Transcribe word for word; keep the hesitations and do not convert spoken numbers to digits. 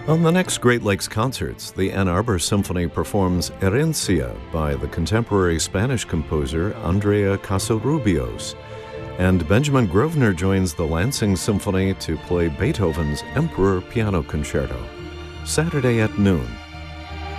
On the next Great Lakes Concerts, the Ann Arbor Symphony performs Herencia by the contemporary Spanish composer Andrea Casarubios, and Benjamin Grosvenor joins the Lansing Symphony to play Beethoven's Emperor Piano Concerto, Saturday at noon.